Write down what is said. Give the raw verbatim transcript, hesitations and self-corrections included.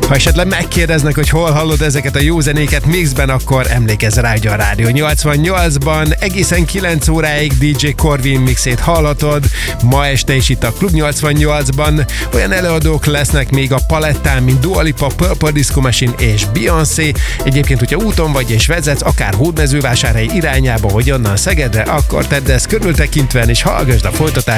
Ha esetleg megkérdeznek, hogy hol hallod ezeket a jó zenéket mixben, akkor emlékezz rá, hogy a Rádió nyolcvannyolcban egészen kilenc óráig dé dzsé Corvin mixét hallhatod. Ma este is itt a Klub nyolcvannyolcban olyan előadók lesznek még a palettán, mint Dua Lipa, Purple Disco Machine és Beyoncé. Egyébként, hogyha úton vagy és vezetsz, akár Hódmezővásárhely irányába, vagy onnan Szegedre, akkor tedd ezt körültekintően és hallgassd a folytatást